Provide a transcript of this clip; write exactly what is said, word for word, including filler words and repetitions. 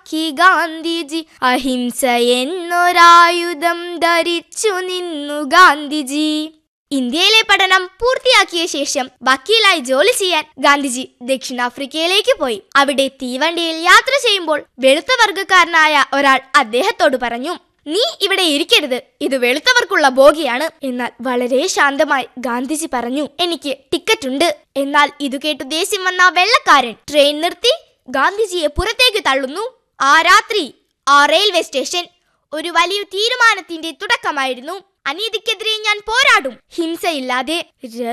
മനസ്സിലാക്കി ഗാന്ധിജി. അഹിംസ എന്നൊരായുധം ധരിച്ചു നിന്നു ഗാന്ധിജി. ഇന്ത്യയിലെ പഠനം പൂർത്തിയാക്കിയ ശേഷം വക്കീലായി ജോലി ചെയ്യാൻ ഗാന്ധിജി ദക്ഷിണാഫ്രിക്കയിലേക്ക് പോയി. അവിടെ തീവണ്ടിയിൽ യാത്ര ചെയ്യുമ്പോൾ വെളുത്ത വർഗക്കാരനായ ഒരാൾ അദ്ദേഹത്തോട് പറഞ്ഞു, നീ ഇവിടെ ഇരിക്കരുത്, ഇത് വെളുത്തവർക്കുള്ള ബോഗിയാണ്. എന്നാൽ വളരെ ശാന്തമായി ഗാന്ധിജി പറഞ്ഞു, എനിക്ക് ടിക്കറ്റ് ഉണ്ട്. എന്നാൽ ഇത് കേട്ടു ദേഷ്യം വന്ന വെള്ളക്കാരൻ ട്രെയിൻ നിർത്തി ഗാന്ധിജിയെ പുറത്തേക്ക് തള്ളുന്നു. ആ രാത്രി ആ റെയിൽവേ സ്റ്റേഷൻ ഒരു വലിയ തീരുമാനത്തിന്റെ തുടക്കമായിരുന്നു. അനീതിക്കെതിരെ ഞാൻ പോരാടും, ഹിംസയില്ലാതെ.